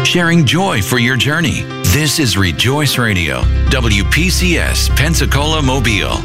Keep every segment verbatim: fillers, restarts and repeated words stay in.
sharing joy for your journey. This is Rejoice Radio, W P C S, Pensacola, Mobile.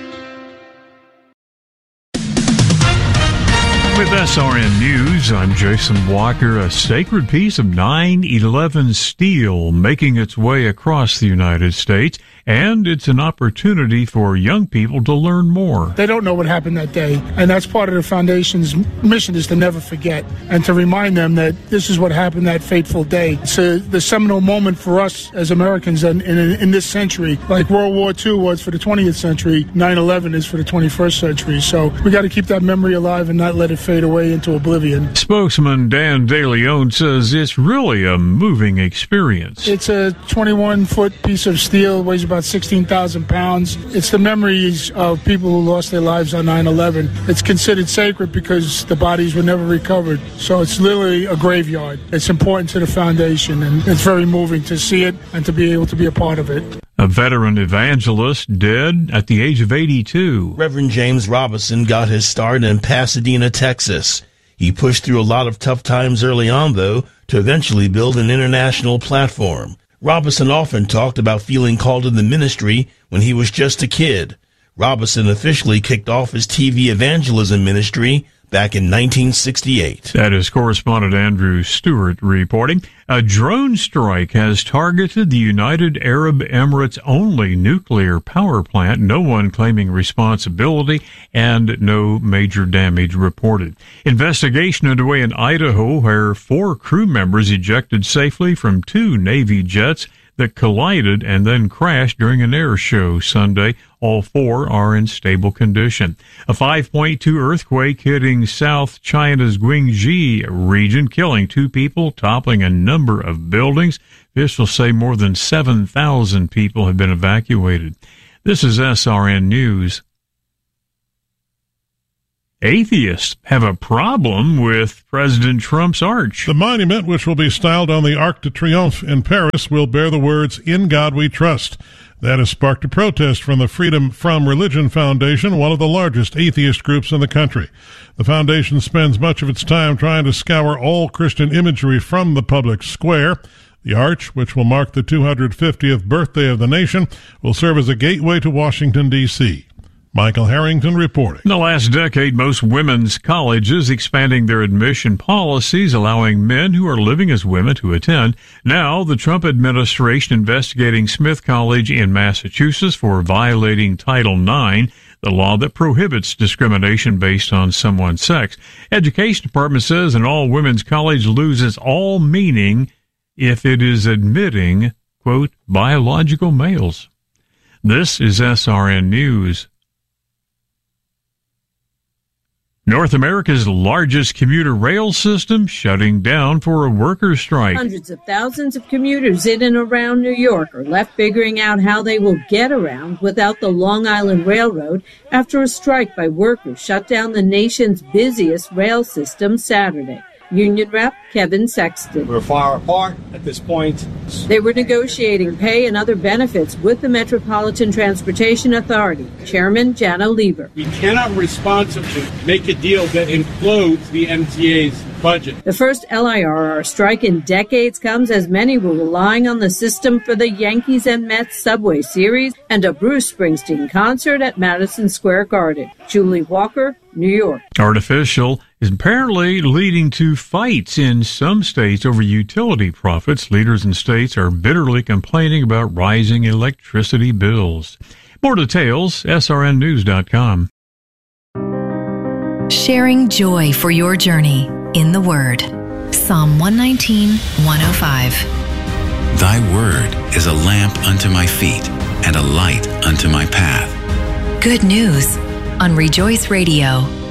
With S R N News, I'm Jason Walker. A sacred piece of nine eleven steel making its way across the United States, and it's an opportunity for young people to learn more. They don't know what happened that day, and that's part of the Foundation's mission, is to never forget and to remind them that this is what happened that fateful day. It's a, the seminal moment for us as Americans in, in, in this century. Like World War Two was for the twentieth century, nine eleven is for the twenty-first century. So we got to keep that memory alive and not let it fade away into oblivion. Spokesman Dan DeLeon says it's really a moving experience. It's a twenty-one foot piece of steel, weighs about sixteen thousand pounds. It's the memories of people who lost their lives on nine eleven. It's considered sacred because the bodies were never recovered. So it's literally a graveyard. It's important to the Foundation, and it's very moving to see it and to be able to be a part of it. A veteran evangelist dead at the age of eighty-two. Reverend James Robinson got his start in Pasadena, Texas. He pushed through a lot of tough times early on, though, to eventually build an international platform. Robinson often talked about feeling called to the ministry when he was just a kid. Robinson officially kicked off his T V evangelism ministry back in nineteen sixty-eight. That is correspondent Andrew Stewart reporting. A drone strike has targeted the United Arab Emirates' only nuclear power plant, no one claiming responsibility and no major damage reported. Investigation underway in Idaho, where four crew members ejected safely from two Navy jets that collided and then crashed during an air show Sunday. All four are in stable condition. A five point two earthquake hitting South China's Guangxi region, killing two people, toppling a number of buildings. Officials say more than seven thousand people have been evacuated. This is S R N News. Atheists have a problem with President Trump's arch. The monument, which will be styled on the Arc de Triomphe in Paris, will bear the words, "In God We Trust." That has sparked a protest from the Freedom From Religion Foundation, one of the largest atheist groups in the country. The foundation spends much of its time trying to scour all Christian imagery from the public square. The arch, which will mark the two hundred fiftieth birthday of the nation, will serve as a gateway to Washington, D C Michael Harrington reporting. In the last decade, most women's colleges expanding their admission policies, allowing men who are living as women to attend. Now, the Trump administration investigating Smith College in Massachusetts for violating Title nine, the law that prohibits discrimination based on someone's sex. Education Department says an all-women's college loses all meaning if it is admitting, quote, biological males. This is S R N News. North America's largest commuter rail system shutting down for a worker strike. Hundreds of thousands of commuters in and around New York are left figuring out how they will get around without the Long Island Railroad after a strike by workers shut down the nation's busiest rail system Saturday. Union Rep Kevin Sexton. We're far apart at this point. They were negotiating pay and other benefits with the Metropolitan Transportation Authority. Chairman Janno Lieber. We cannot responsibly make a deal that implodes the M T A's budget. The first L I R R strike in decades comes as many were relying on the system for the Yankees and Mets Subway Series and a Bruce Springsteen concert at Madison Square Garden. Julie Walker, New York. Artificial is apparently leading to fights in some states over utility profits. Leaders in states are bitterly complaining about rising electricity bills. More details, S R N news dot com. Sharing joy for your journey in the Word. Psalm one nineteen, one oh five. Thy word is a lamp unto my feet and a light unto my path. Good news on Rejoice Radio.